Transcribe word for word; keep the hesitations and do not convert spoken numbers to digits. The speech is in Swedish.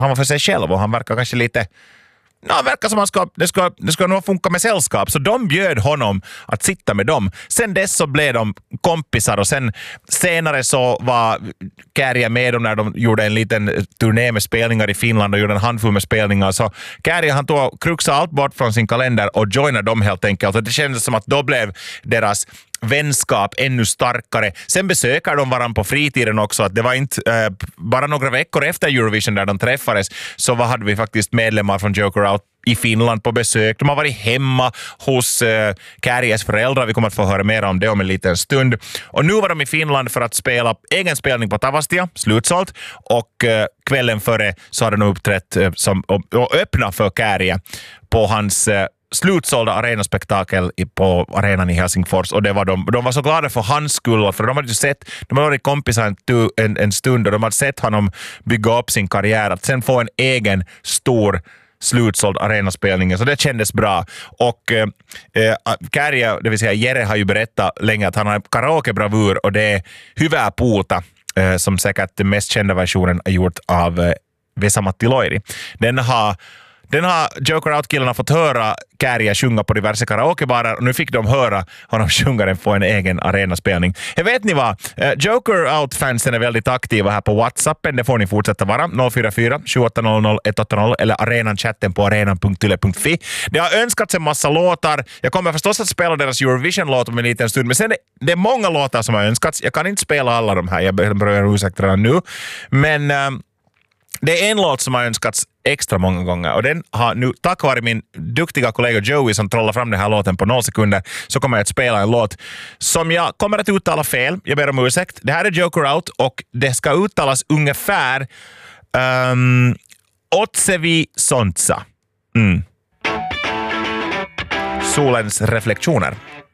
han var för sig själv och han verkar kanske lite No, verkar som att ska, det, ska, det ska nog funka med sällskap. Så de bjöd honom att sitta med dem. Sen dess så blev de kompisar och sen senare så var Käärijä med dem när de gjorde en liten turné med spelningar i Finland och gjorde en handfull med spelningar. Så Käärijä han tog kruxa allt bort från sin kalender och joinade dem helt enkelt. Och det kändes som att då blev deras vänskap ännu starkare. Sen besöker de varandra på fritiden också. Att det var inte äh, bara några veckor efter Eurovision där de träffades så var, hade vi faktiskt medlemmar från Joker Out i Finland på besök. De har varit hemma hos äh, Käärijäs föräldrar. Vi kommer att få höra mer om det om en liten stund. Och nu var de i Finland för att spela egen spelning på Tavastia, slutsålt. Och äh, kvällen före så hade de uppträtt äh, som, och, och öppna för Käärijä på hans äh, slutsålda arenaspektakel på arenan i Helsingfors och det var de, de var så glada för hans skull för de hade ju sett, de hade varit kompisar en, en, en stund och de hade sett honom bygga upp sin karriär att sen få en egen stor slutsåld arenaspelning så det kändes bra och eh, Käärijä, det vill säga Jere har ju berättat länge att han har karaokebravur och det är Hyvää puuta eh, som säkert den mest kända versionen är gjort av eh, Vesa-Matti Loiri. Den har Den har Joker Out-killarna fått höra Käärijä sjunga på diverse karaokebarer och nu fick de höra honom sjunga den på en egen arenaspelning. Jag vet ni vad? Joker Out-fansen är väldigt aktiva här på WhatsAppen. Det får ni fortsätta vara. noll fyra fyra sju åtta noll noll ett åtta noll eller arenanchatten på arenan punkt yle punkt fi. Det har önskats en massa låtar. Jag kommer förstås att spela deras Eurovision-låt om en liten stund. Men sen det, det är många låtar som har önskats. Jag kan inte spela alla de här. Jag börjar ursäkta redan nu. Men Um, det är en låt som har önskats extra många gånger och den har nu, tack vare min duktiga kollega Joey som trollar fram den här låten på noll sekunder så kommer jag att spela en låt som jag kommer att uttala fel. Jag ber om ursäkt. Det här är Joker Out och det ska uttalas ungefär um, Otsevi Sontsa. Mm. Solens reflektioner.